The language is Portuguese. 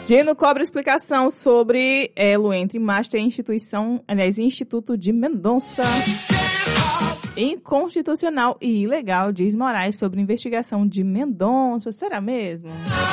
Dino cobra explicação sobre elo entre Master e Instituto de Mendonça. Inconstitucional e ilegal, diz Moraes sobre investigação de Mendonça. Será mesmo?